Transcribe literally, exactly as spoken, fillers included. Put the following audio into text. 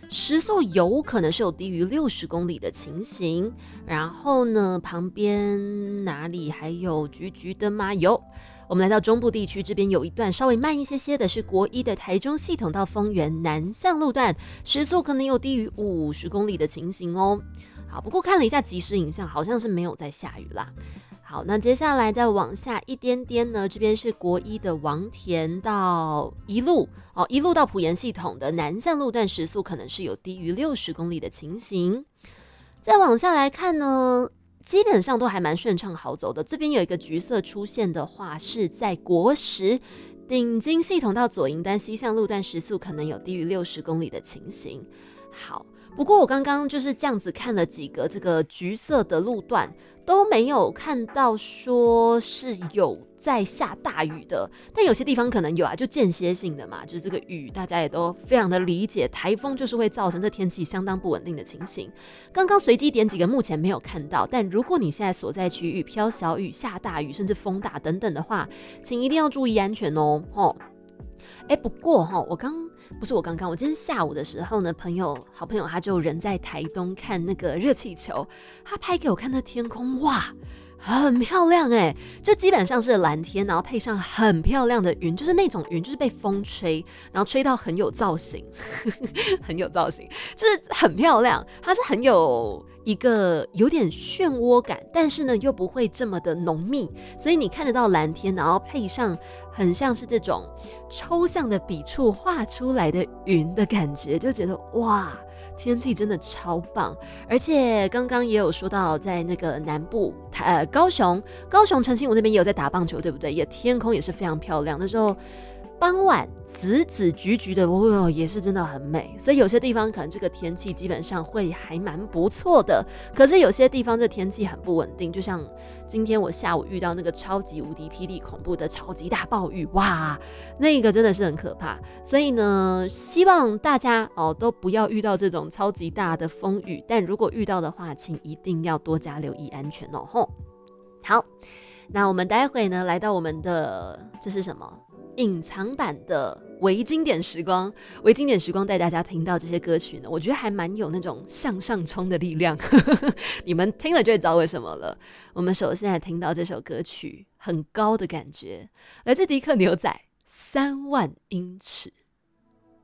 时速有可能是有低于六十公里的情形。然后呢，旁边哪里还有橘橘的吗？有。我们来到中部地区，这边有一段稍微慢一些些的，是国一的台中系统到丰原南向路段，时速可能有低于五十公里的情形哦。好，不过看了一下即时影像，好像是没有在下雨啦。好，那接下来再往下一点点呢，这边是国一的王田到一路哦，一路到埔盐系统的南向路段，时速可能是有低于六十公里的情形。再往下来看呢，基本上都还蛮顺畅好走的。这边有一个橘色出现的话，是在国十顶金系统到左营端西向路段，时速可能有低于六十公里的情形。好，不过我刚刚就是这样子看了几个这个橘色的路段，都没有看到说是有在下大雨的，但有些地方可能有啊，就间歇性的嘛，就是这个雨大家也都非常的理解，台风就是会造成这天气相当不稳定的情形。刚刚随机点几个目前没有看到，但如果你现在所在区域飘小雨、下大雨，甚至风大等等的话，请一定要注意安全哦。哦，哎，不过哈，我刚不是我刚刚，我今天下午的时候呢，朋友好朋友他就人在台东看那个热气球，他拍给我看那天空，哇，很漂亮哎、欸，就基本上是蓝天，然后配上很漂亮的云，就是那种云就是被风吹，然后吹到很有造型，很有造型，就是很漂亮，它是很有一个有点漩涡感，但是呢又不会这么的浓密，所以你看得到蓝天，然后配上很像是这种抽象的笔触画出来的云的感觉，就觉得哇，天气真的超棒。而且刚刚也有说到，在那个南部，呃，高雄，高雄澄清湖那边也有在打棒球，对不对？也天空也是非常漂亮。那时候傍晚紫紫橘橘的，哦，也是真的很美。所以有些地方可能这个天气基本上会还蛮不错的，可是有些地方这天气很不稳定，就像今天我下午遇到那个超级无敌霹雳恐怖的超级大暴雨，哇，那个真的是很可怕。所以呢，希望大家哦都不要遇到这种超级大的风雨，但如果遇到的话，请一定要多加留意安全哦。吼，好，那我们待会呢来到我们的这是什么？隐藏版的微经典时光，微经典时光带大家听到这些歌曲呢，我觉得还蛮有那种向上冲的力量你们听了就会知道为什么了。我们首先来听到这首歌曲，很高的感觉，来自迪克牛仔，三万英尺。